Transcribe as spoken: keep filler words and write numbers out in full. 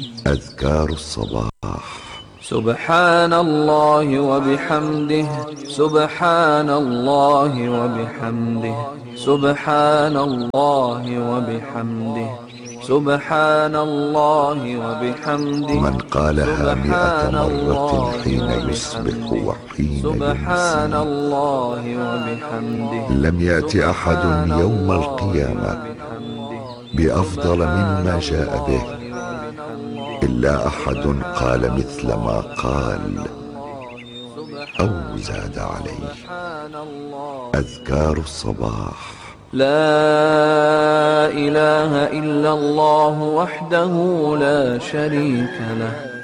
أذكار الصباح. سبحان الله وبحمده، سبحان الله وبحمده، سبحان الله وبحمده، سبحان الله وبحمده. من قالها مئة مرة حين يصبح وحين سبحان يمسي الله وبحمده. لم يأت أحد يوم القيامة بأفضل مما جاء به إلا أحد قال مثل ما قال أو زاد عليه. أذكار الصباح. لا إله إلا الله وحده لا شريك له،